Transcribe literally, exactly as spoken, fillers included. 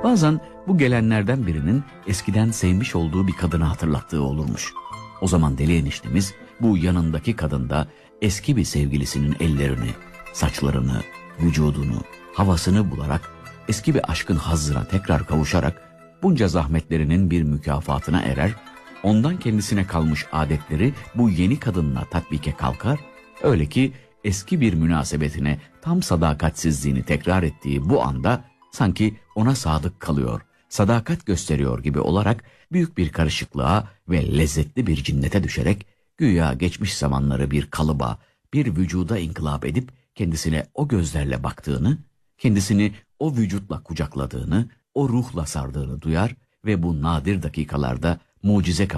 Bazen bu gelenlerden birinin eskiden sevmiş olduğu bir kadını hatırlattığı olurmuş. O zaman deli eniştemiz bu yanındaki kadında eski bir sevgilisinin ellerini, saçlarını, vücudunu, havasını bularak eski bir aşkın hazzına tekrar kavuşarak bunca zahmetlerinin bir mükafatına erer, ondan kendisine kalmış adetleri bu yeni kadınla tatbike kalkar, öyle ki eski bir münasebetine tam sadakatsizliğini tekrar ettiği bu anda sanki ona sadık kalıyor, sadakat gösteriyor gibi olarak büyük bir karışıklığa ve lezzetli bir cinnete düşerek güya geçmiş zamanları bir kalıba, bir vücuda inkılap edip kendisine o gözlerle baktığını, kendisini o vücutla kucakladığını, o ruhla sardığını duyar ve bu nadir dakikalarda mucize